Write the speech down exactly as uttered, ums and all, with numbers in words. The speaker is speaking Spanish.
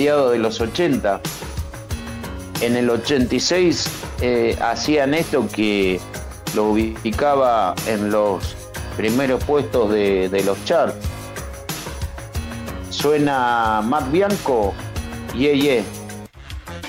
mediados de los ochenta. En el ochenta y seis eh, hacían esto que lo ubicaba en los primeros puestos de, de los charts. Suena Matt Bianco, Yeah Yeah.